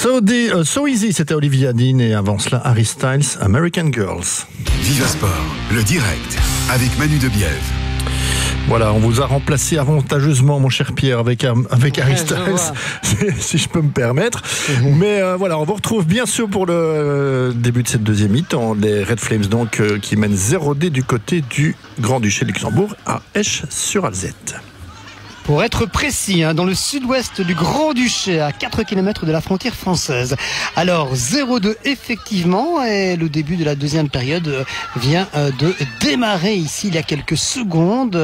So Easy, c'était Olivia Dean et avant cela Harry Styles, American Girls. Viva Sport, le direct, avec Manu de Bièvre. Voilà, on vous a remplacé avantageusement, mon cher Pierre, avec Harry Styles, si je peux me permettre. Mais voilà, on vous retrouve bien sûr pour le début de cette deuxième mi-temps. Les Red Flames, donc, qui mènent 0-D du côté du Grand-Duché de Luxembourg à Esch-sur-Alzette. Pour être précis, dans le sud-ouest du Grand-Duché, à 4 km de la frontière française. Alors, 0-2 effectivement, et le début de la deuxième période vient de démarrer ici il y a quelques secondes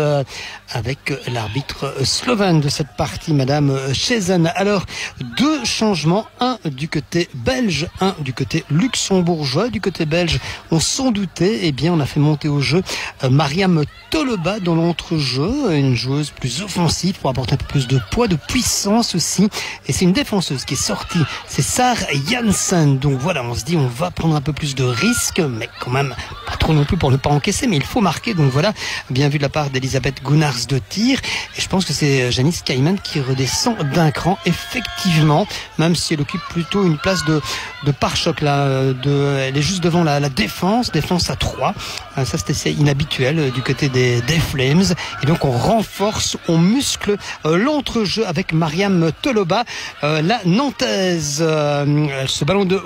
avec l'arbitre slovène de cette partie, Madame Chezen. Alors, deux changements, un du côté belge, un du côté luxembourgeois. Du côté belge, on s'en doutait, on a fait monter au jeu Mariam Toloba dans l'entrejeu, une joueuse plus offensive pour apporter un peu plus de poids, de puissance aussi. Et c'est une défenseuse qui est sortie, c'est Sarah Janssen. Donc voilà, on se dit on va prendre un peu plus de risques, mais quand même pas trop non plus pour ne pas encaisser, mais il faut marquer. Donc voilà, bien vu de la part d'Elisabeth Gunnarsdottir. Et je pense que c'est Janice Kaiman qui redescend d'un cran, effectivement, même si elle occupe plutôt une place de pare-choc là. Elle est juste devant la défense à 3. Ça c'était inhabituel du côté des Flames. Et donc on renforce, on muscle l'entrejeu avec Mariam Toloba, la Nantaise. Ce ballon de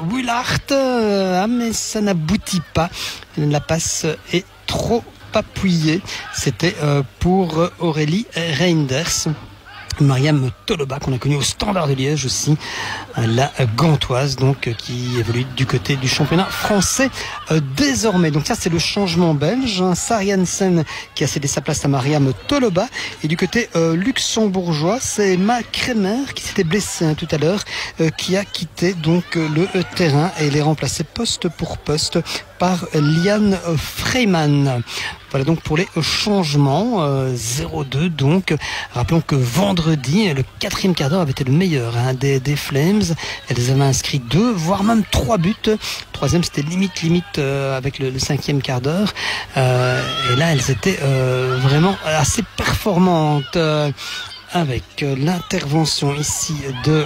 Willard, mais ça n'aboutit pas. La passe est trop appuyée. C'était pour Aurélie Reinders. Mariam Toloba, qu'on a connue au Standard de Liège aussi, la Gantoise, donc qui évolue du côté du championnat français désormais. Donc ça c'est le changement belge. Sarah Janssen qui a cédé sa place à Mariam Toloba, et du côté luxembourgeois c'est Ma Kremer qui s'était blessée tout à l'heure, qui a quitté donc le terrain, et elle est remplacée poste pour poste par Liane Freyman. Voilà donc pour les changements. 0-2 donc. Rappelons que vendredi, le quatrième quart d'heure avait été le meilleur des Flames. Elles avaient inscrit 2, voire même 3 buts. Troisième c'était limite avec le cinquième quart d'heure. Et là elles étaient vraiment assez performantes. Avec l'intervention ici de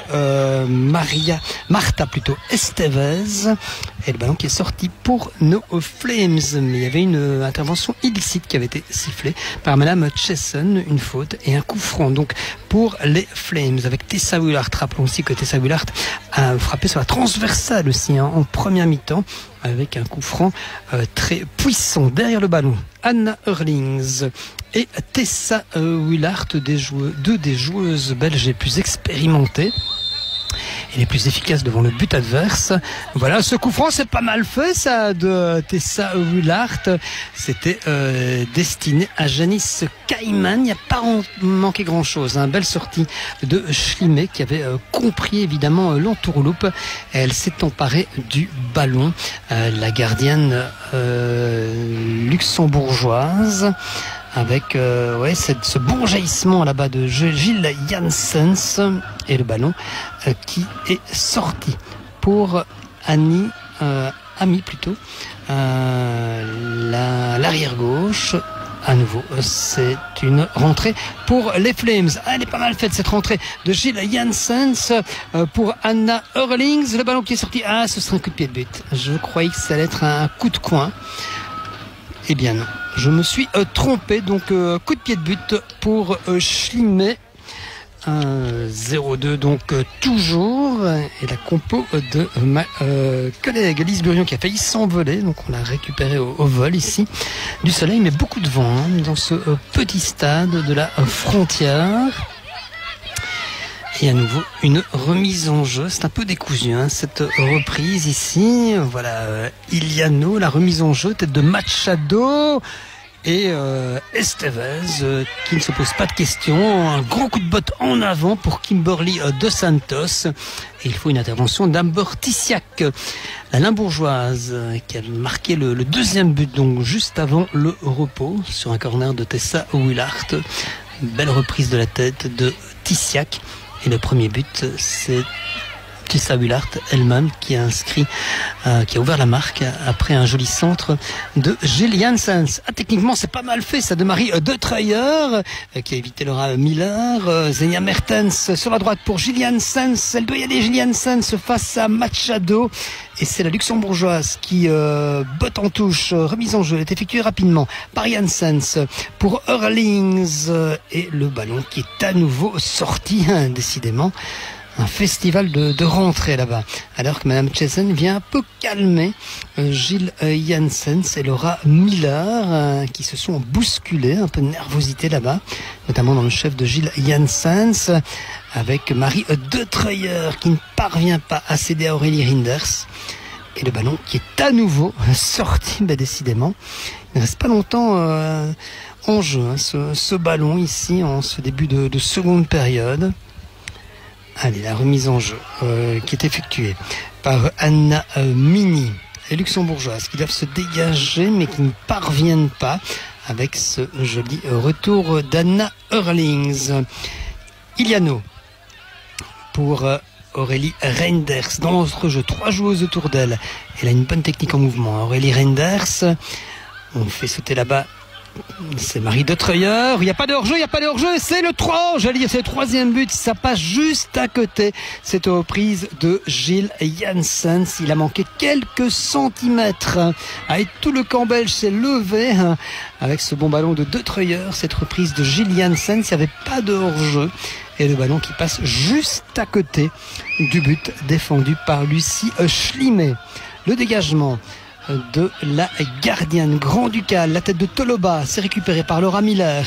Marta Estevez, et le ballon qui est sorti pour nos Flames. Mais il y avait une intervention illicite qui avait été sifflée par Madame Chesson, une faute et un coup franc donc pour les Flames, avec Tessa Willard. Rappelons aussi que Tessa Willard a frappé sur la transversale aussi en première mi-temps, avec un coup franc très puissant. Derrière le ballon, Anna Hurlings et Tessa Willard, deux des joueuses belges les plus expérimentées et les plus efficaces devant le but adverse. Voilà, ce coup franc c'est pas mal fait ça de Tessa Willard. C'était destiné à Janice Kaiman. Il n'y a pas manqué grand chose. Belle sortie de Schlimet qui avait compris évidemment l'entourloupe. Elle s'est emparée du ballon. La gardienne luxembourgeoise, avec ce bon jaillissement là-bas de Gilles Janssens, et le ballon qui est sorti pour Ami plutôt, l'arrière gauche. À nouveau, c'est une rentrée pour les Flames. Elle est pas mal faite cette rentrée de Gilles Janssens pour Anna Hurlings. Le ballon qui est sorti, ce serait un coup de pied de but. Je croyais que ça allait être un coup de coin. Eh bien non, je me suis trompé. Donc coup de pied de but pour Schlimet. 0-2 donc toujours, et la compo de ma collègue Lise Burion qui a failli s'envoler, donc on l'a récupéré au vol ici. Du soleil mais beaucoup de vent dans ce petit stade de la frontière. Et à nouveau une remise en jeu, c'est un peu décousu cette reprise ici. Voilà, Iliano, la remise en jeu, tête de Machado et Estevez qui ne se pose pas de questions. Un grand coup de botte en avant pour Kimberly Dos Santos, et il faut une intervention d'Amber Tissiak, la Limbourgeoise, qui a marqué le deuxième but donc juste avant le repos sur un corner de Tessa Willard. Belle reprise de la tête de Tissiak, et le premier but c'est Tessa Willard elle-même qui a inscrit, qui a ouvert la marque après un joli centre de Gilles Janssens. Techniquement c'est pas mal fait ça de Marie De Truyer qui a évité Laura Miller. Xenia Mertens sur la droite pour Gilles Janssens. Elle doit y aller, Gilles Janssens face à Machado. Et c'est la luxembourgeoise qui botte en touche, remise en jeu, elle est effectuée rapidement par Janssens pour Eurlings. Et le ballon qui est à nouveau sorti, décidément. Un festival de rentrée là-bas. Alors que Madame Chesen vient un peu calmer Gilles Janssens et Laura Miller qui se sont bousculés, un peu de nervosité là-bas, notamment dans le chef de Gilles Janssens, avec Marie De Truyer qui ne parvient pas à céder à Aurélie Reinders. Et le ballon qui est à nouveau sorti, décidément. Il ne reste pas longtemps en jeu, ce ballon ici, en ce début de seconde période. Allez, la remise en jeu qui est effectuée par Anna Mini, les luxembourgeoises qui doivent se dégager mais qui ne parviennent pas avec ce joli retour d'Anna Eurlings. Iliano pour Aurélie Reinders. Dans notre jeu, 3 joueuses autour d'elle. Elle a une bonne technique en mouvement. Aurélie Reinders, on fait sauter là-bas. C'est Marie De Truyer. Il n'y a pas de hors-jeu, c'est le 3. J'allais dire, c'est le 3e but. Ça passe juste à côté. Cette reprise de Gilles Janssens. Il a manqué quelques centimètres. Et tout le camp belge s'est levé avec ce bon ballon de Truyer. Cette reprise de Gilles Janssens. Il n'y avait pas de hors-jeu. Et le ballon qui passe juste à côté du but défendu par Lucie Schlimet. Le dégagement de la gardienne Grand-Ducal, la tête de Toloba, c'est récupéré par Laura Miller.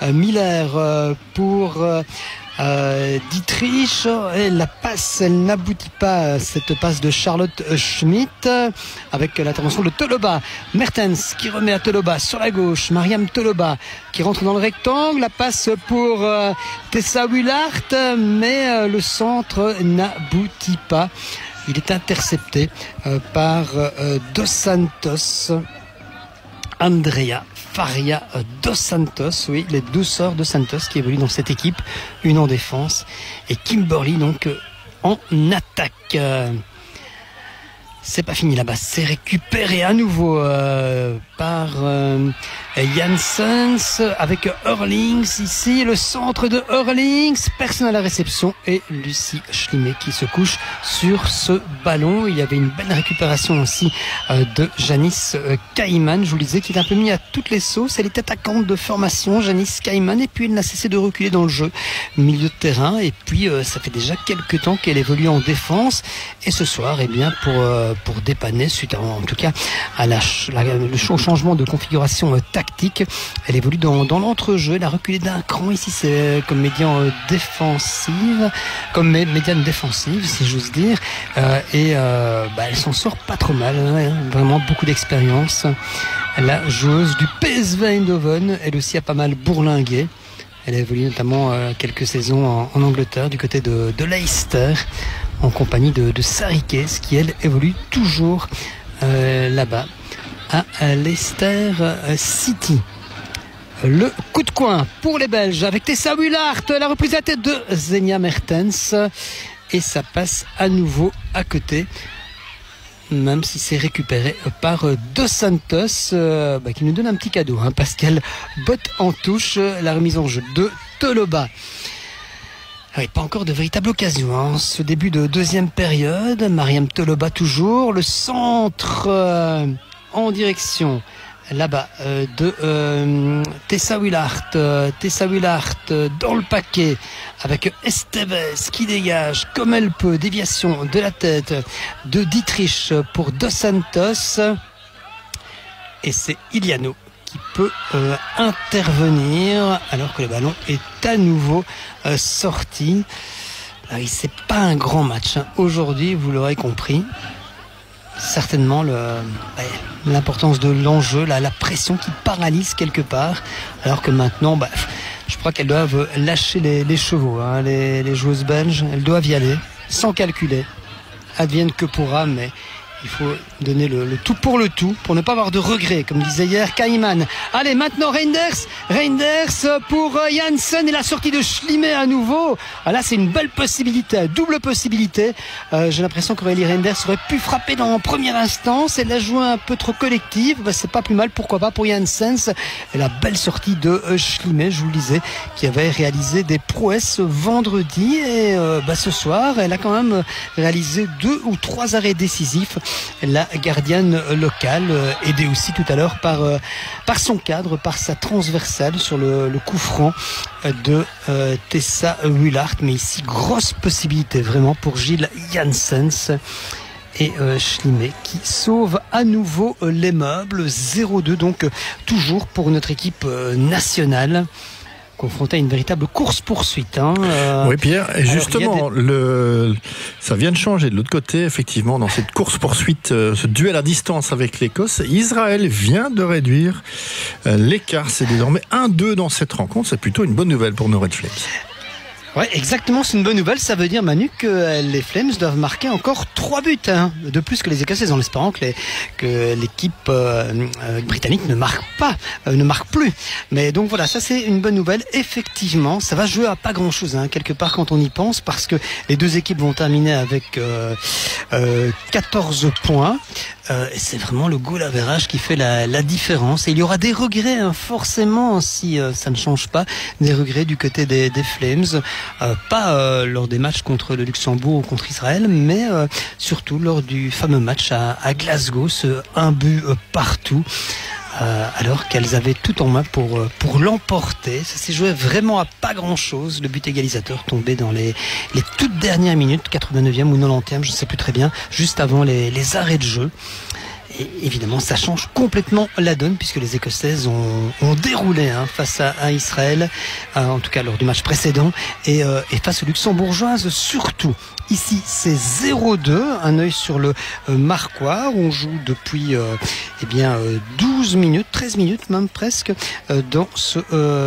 Pour Dietrich, et la passe, elle n'aboutit pas, cette passe de Charlotte Schmidt, avec l'intervention de Toloba. Mertens qui remet à Toloba sur la gauche, Mariam Toloba qui rentre dans le rectangle, la passe pour Tessa Willard, mais le centre n'aboutit pas. Il est intercepté par Dos Santos, Andrea Faria Dos Santos, oui, les 2 sœurs de Santos qui évoluent dans cette équipe, une en défense et Kimberly donc en attaque. C'est pas fini là-bas, c'est récupéré à nouveau par Janssens avec Eurlings ici, le centre de Eurlings, personne à la réception et Lucie Schlimet qui se couche sur ce ballon. Il y avait une belle récupération aussi de Janice Kaiman, je vous le disais, qui est un peu mis à toutes les sauces. Elle est attaquante de formation, Janice Kaiman, et puis elle n'a cessé de reculer dans le jeu, milieu de terrain, et puis ça fait déjà quelques temps qu'elle évolue en défense, et ce soir, eh bien, pour dépanner suite en tout cas à le changement de configuration tactique, elle évolue dans l'entrejeu. Elle a reculé d'un cran ici, c'est comme médiane défensive, si j'ose dire, et elle s'en sort pas trop mal, vraiment beaucoup d'expérience. La joueuse du PSV Eindhoven, elle aussi a pas mal bourlingué. Elle a évolué notamment quelques saisons en Angleterre du côté de Leicester en compagnie de Sarikes qui elle évolue toujours là-bas à Leicester City. Le coup de coin pour les Belges avec Tessa Willard, la reprise à tête de Xenia Mertens et ça passe à nouveau à côté, même si c'est récupéré par Dos Santos qui nous donne un petit cadeau, parce qu'elle botte en touche la remise en jeu de Toloba. Oui, pas encore de véritable occasion. Ce début de 2e période, Mariam Toloba toujours, le centre en direction là-bas de Tessa Willard. Tessa Willard dans le paquet avec Esteves qui dégage comme elle peut, déviation de la tête de Dietrich pour Dos Santos et c'est Iliano qui peut intervenir alors que le ballon est à nouveau sorti. Là, c'est pas un grand match aujourd'hui, vous l'aurez compris. Certainement l'importance de l'enjeu, la pression qui paralyse quelque part, alors que maintenant je crois qu'elles doivent lâcher les chevaux, les joueuses belges, elles doivent y aller sans calculer, advienne que pourra, mais Il faut donner le tout pour le tout, pour ne pas avoir de regrets, comme disait hier Kaiman. Allez, maintenant Reinders pour Janssen et la sortie de Schliemet à nouveau. Ah, là, c'est une belle possibilité, double possibilité. J'ai l'impression qu'Aurélie Reinders aurait pu frapper dans première instance. Elle a joué un peu trop collective. C'est pas plus mal, pourquoi pas pour Janssen. Et la belle sortie de Schliemet, je vous le disais, qui avait réalisé des prouesses vendredi. Et ce soir, elle a quand même réalisé 2 ou 3 arrêts décisifs. La gardienne locale, aidée aussi tout à l'heure par son cadre, par sa transversale sur le coup franc de Tessa Willard. Mais ici, grosse possibilité vraiment pour Gilles Janssens et Schliemet qui sauve à nouveau les meubles. 0-2 donc toujours pour notre équipe nationale, confronté à une véritable course-poursuite. Oui, Pierre, et justement, ça vient de changer de l'autre côté, effectivement, dans cette course-poursuite, ce duel à distance avec l'Écosse. Israël vient de réduire l'écart. C'est désormais 1-2 dans cette rencontre. C'est plutôt une bonne nouvelle pour nos Red Flames. Ouais, exactement, c'est une bonne nouvelle. Ça veut dire, Manu, que les Flames doivent marquer encore 3 buts de plus que les Écossais, en espérant que l'équipe britannique ne marque plus. Mais donc voilà, ça c'est une bonne nouvelle. Effectivement, ça va jouer à pas grand-chose, quelque part quand on y pense, parce que les deux équipes vont terminer avec 14 points. Et c'est vraiment le goal average qui fait la différence. Et il y aura des regrets, forcément, si ça ne change pas. Des regrets du côté des Flames. Pas lors des matchs contre le Luxembourg ou contre Israël, mais surtout lors du fameux match à Glasgow, ce 1 but partout. Alors qu'elles avaient tout en main pour l'emporter. Ça s'est joué vraiment à pas grand chose. Le but égalisateur tombé dans les toutes dernières minutes, 89e ou 90e, je ne sais plus très bien, juste avant les arrêts de jeu. Et évidemment, ça change complètement la donne, puisque les Écossaises ont déroulé face à Israël, en tout cas lors du match précédent, et face aux Luxembourgeoises surtout. Ici, c'est 0-2, un œil sur le marquoir. On joue depuis 12 minutes, 13 minutes même presque, dans ce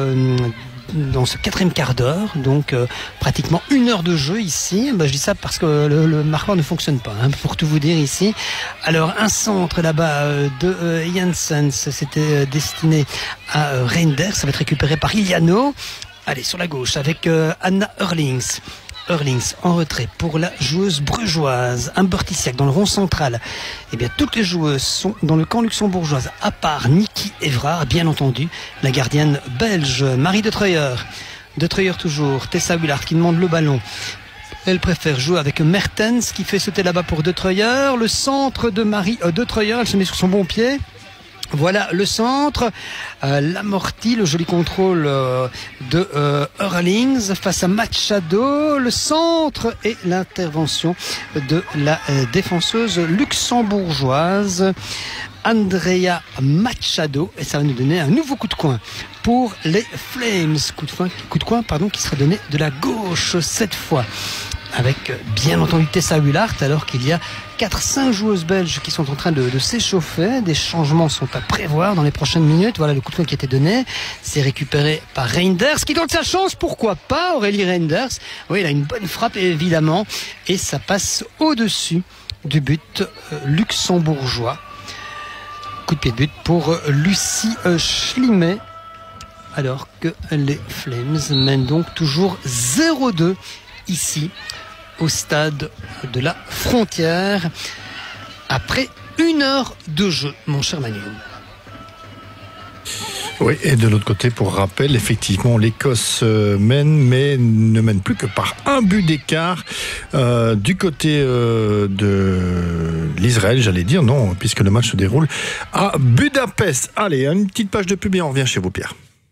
4e quart d'heure, donc pratiquement 1 heure de jeu ici. Je dis ça parce que le marqueur ne fonctionne pas, pour tout vous dire ici. Alors un centre là-bas de Janssens, c'était destiné à Reinders, ça va être récupéré par Iliano. Allez, sur la gauche avec Anna Hurlings en retrait pour la joueuse brugeoise Amber Tissiak dans le rond central. Toutes les joueuses sont dans le camp luxembourgeoise, à part Niki Evrard, bien entendu, la gardienne belge Marie De Treuer toujours, Tessa Willard qui demande le ballon. Elle préfère jouer avec Mertens qui fait sauter là-bas pour De Treuer. Le centre de Marie De Treuer, elle se met sur son bon pied. Voilà le centre, l'amorti, le joli contrôle de Hurlings face à Machado, le centre et l'intervention de la défenseuse luxembourgeoise Andrea Machado, et ça va nous donner un nouveau coup de coin pour les Flames, coup de coin qui sera donné de la gauche cette fois, avec bien entendu Tessa Willard, alors qu'il y a 4-5 joueuses belges qui sont en train de s'échauffer. Des changements sont à prévoir dans les prochaines minutes. Voilà le coup de poing qui a été donné. C'est récupéré par Reinders, qui donne sa chance. Pourquoi pas Aurélie Reinders? Oui, il a une bonne frappe évidemment. Et ça passe au-dessus du but luxembourgeois. Coup de pied de but pour Lucie Schliemet. Alors que les Flames mènent donc toujours 0-2 ici au stade de la Frontière après 1 heure de jeu, mon cher Manu. Oui, et de l'autre côté, pour rappel, effectivement, l'Écosse mène, mais ne mène plus que par 1 but d'écart du côté de l'Israël, j'allais dire, non, puisque le match se déroule à Budapest. Allez, une petite page de pub et on revient chez vous, Pierre.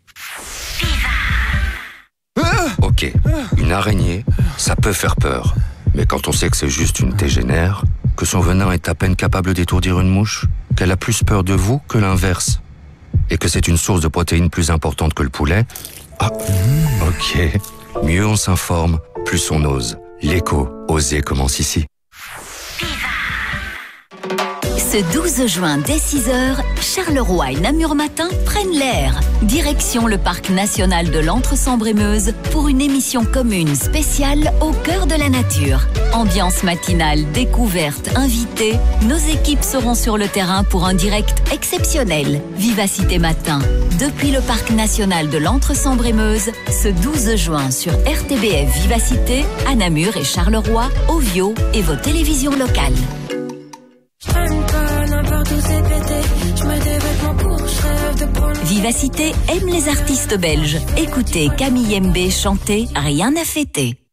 Ok, une araignée, ça peut faire peur. Mais quand on sait que c'est juste une tégénère, que son venin est à peine capable d'étourdir une mouche, qu'elle a plus peur de vous que l'inverse, et que c'est une source de protéines plus importante que le poulet, ok. Mieux on s'informe, plus on ose. L'écho, oser commence ici. Ce 12 juin dès 6h, Charleroi et Namur Matin prennent l'air. Direction le parc national de l'Entre-Sambre-et-Meuse pour une émission commune spéciale au cœur de la nature. Ambiance matinale, découverte, invités, nos équipes seront sur le terrain pour un direct exceptionnel. Vivacité Matin, depuis le parc national de l'Entre-Sambre-et-Meuse, ce 12 juin sur RTBF Vivacité, à Namur et Charleroi, Ovio et vos télévisions locales. Vivacité aime les artistes belges. Écoutez Camille Mbé chanter Rien à fêter.